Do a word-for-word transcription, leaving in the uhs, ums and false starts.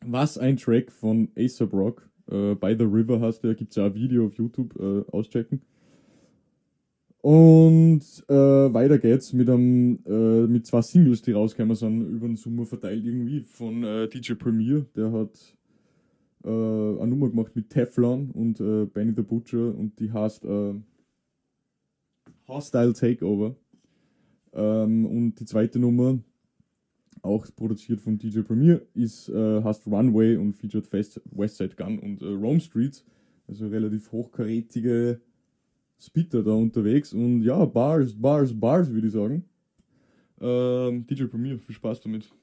Was ein Track von A$AP Rock, äh, By the River heißt der, gibt es ja ein Video auf YouTube, äh, auschecken. Und äh, weiter geht's mit einem, äh, mit zwei Singles, die rausgekommen sind, über den Sommer verteilt irgendwie, von äh, D J Premier, der hat äh, eine Nummer gemacht mit Teflon und äh, Benny the Butcher und die heißt äh, Hostile Takeover. Ähm, und die zweite Nummer, auch produziert von D J Premier, ist, äh, heißt Runway und featured Fest, Westside Gun und äh, Rome Streets. Also relativ hochkarätige Spitter da unterwegs. Und ja, Bars, Bars, Bars, würde ich sagen. Ähm, D J Premier, viel Spaß damit.